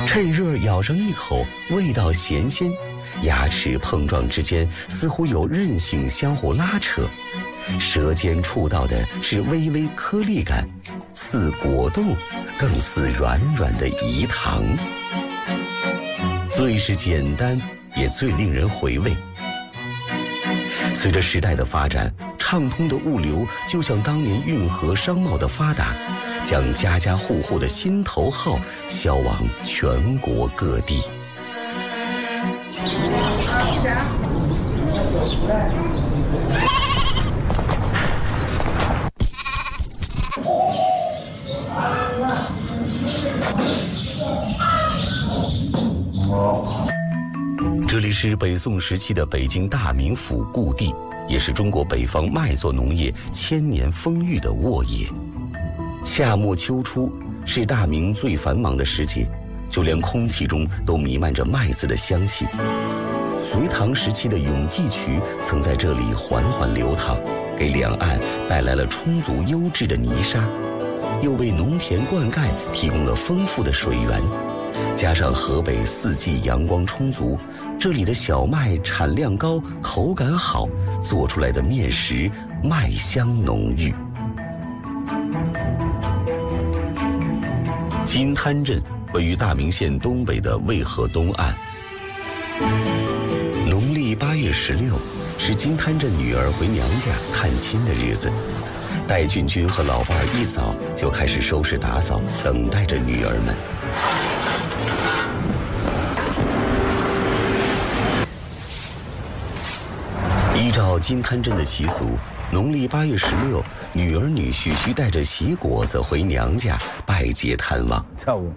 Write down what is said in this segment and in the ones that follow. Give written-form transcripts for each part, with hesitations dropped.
趁热咬上一口，味道咸鲜，牙齿碰撞之间似乎有韧性相互拉扯，舌尖触到的是微微颗粒感，似果冻，更似软软的饴糖。最是简单，也最令人回味。随着时代的发展，畅通的物流就像当年运河商贸的发达，将家家户户的心头好销往全国各地。这里是北宋时期的北京大名府故地，也是中国北方麦作农业千年丰裕的沃野。夏末秋初是大明最繁忙的时节，就连空气中都弥漫着麦子的香气。隋唐时期的永济渠曾在这里缓缓流淌，给两岸带来了充足优质的泥沙，又为农田灌溉提供了丰富的水源。加上河北四季阳光充足，这里的小麦产量高，口感好，做出来的面食麦香浓郁。金滩镇位于大名县东北的渭河东岸。农历8月16是金滩镇女儿回娘家探亲的日子，戴俊君和老伴儿一早就开始收拾打扫，等待着女儿们。依照金滩镇的习俗，农历8月16，女儿女婿需带着喜果子回娘家拜节探望。 跳舞。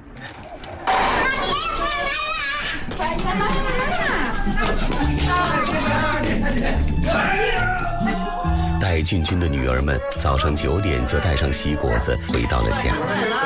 戴俊君的女儿们早上9点就带上喜果子回到了家，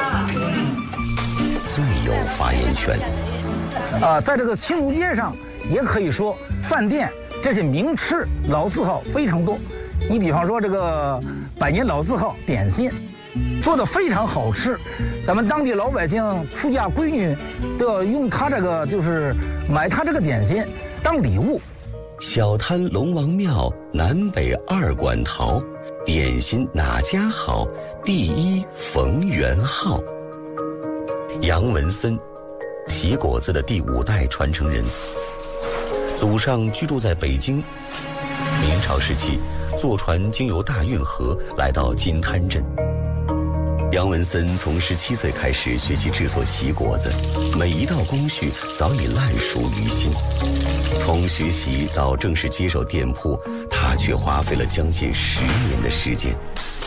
最有发言权。 在这个青竹街上，也可以说饭店这些名吃老字号非常多。你比方说这个百年老字号点心，做的非常好吃，咱们当地老百姓出嫁闺女都要用它这个，就是买它这个点心当礼物。 小摊龙王庙，南北2馆陶，点心哪家好？第一冯元浩。杨文森，喜果子的第5代传承人，祖上居住在北京。明朝时期，坐船经由大运河来到金滩镇。杨文森从17岁开始学习制作喜果子，每一道工序早已烂熟于心。从学习到正式接手店铺，他却花费了将近10年的时间。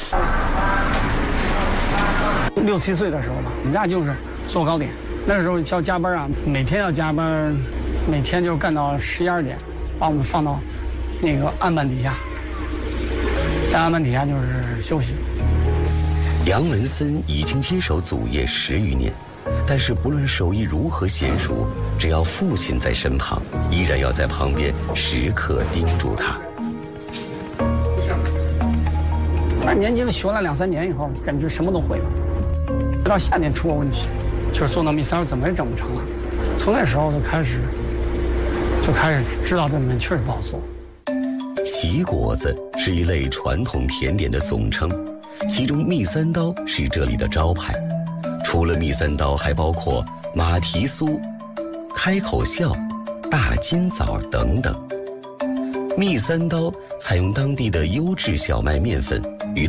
6、7岁的时候吧，我们家就是做糕点，那时候要加班啊，每天要加班，每天就干到11、12点，把我们放到那个案板底下，在案板底下就是休息。 杨文森已经接手祖业10余年，但是不论手艺如何娴熟，只要父亲在身旁，依然要在旁边时刻叮嘱他。 反正年轻学了2、3年以后，感觉什么都会了。到夏天出过问题，就是做糯米糠怎么也整不成了。从那时候就开始知道这门确实不好做。 喜果子是一类传统甜点的总称，其中蜜三刀是这里的招牌。除了蜜三刀，还包括马蹄酥、开口笑、大金枣等等。蜜三刀采用当地的优质小麦面粉，与